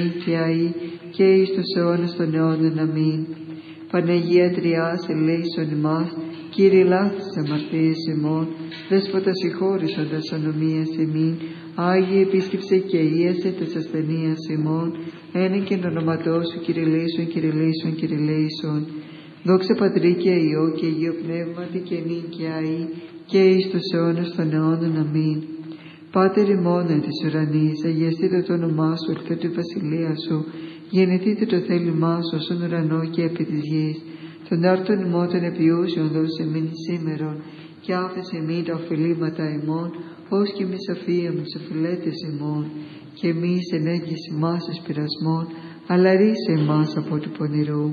και αεί και εις τους αιώνας των αιώνων. Αμήν. Παναγία Τριάς, ελέησον ημάς. Κύριε λάθος αμαρτίες ημών, Δέσποτα συγχώρησοντας ανομίας ημίν. Άγιε επίσκεψε και ίασε τας ασθενείας ημών. Ένα και εν ονόματό σου, Κύριε λέησον, Κύριε λέησον, Κύριε λέησον. Δόξα Πατρί και Υιό και Αγίο Πνεύματι και νυν και αεί και εις τους αιώνας των αιώνων. Αμήν. Πάτερ ημών εν της ουρανής, αγιαστείτε το όνομά σου, ελθέτω η βασιλεία σου, γεννηθείτε το θέλημά σου στον ουρανό και επί της γης. Τον άρτον ημών των επιούσιων δώσε εμήν σήμερον, και άφησε εμήν τα οφειλήματα ημών, ως και εμείς αφίαμε τους οφειλέτες ημών, και εμείς εν έγγυση μας εις πειρασμών, αλλά ρίσε εμάς από του πονηρού.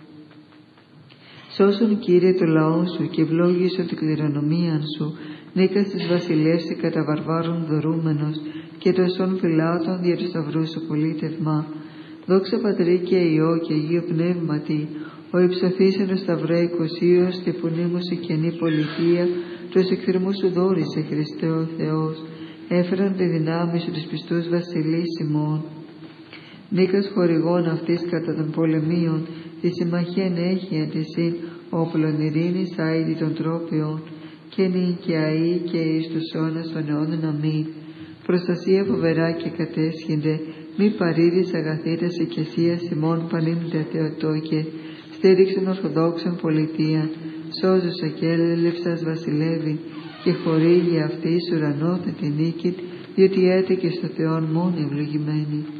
Σώσον, Κύριε, το λαό σου και ευλόγησον την κληρονομίαν σου, νίκας της βασιλεύς κατά βαρβάρων δωρούμενος, και το σών φυλάτων δια του σταυρού σου πολίτευμα. Δόξα Πατρί και Υιό και Αγίο Πνεύματι, ο υψωθήσεν ο σταυρέικος και πουνήμου σε καινή πολιτεία, τους εκθυρμούς σου δόρισε, Χριστέ ο Θεός, έφεραν τη δυνάμει σου τους πιστούς βασιλείς ημών. Νίκας χορηγών αυτής κατά των πολεμίων, τη συμμαχίαν έχει αντισύν, όπλων ειρήνης άιδη των τρόπιων, και νυν και αεί και εις τους αιώνας των αιώνων. Αμήν. Προστασία φοβερά και κατέσχυνται, μη παρήδης αγαθήτας οικεσίας ημών πανήμνητα Θεοτόκε, στήριξον ορθοδόξων πολιτείαν, σώζουσα και έλευσας βασιλεύει, και χορήγει αυτής ουρανόθεν την νίκη, διότι έτεκε στο Θεόν μόνο ευλογημένη.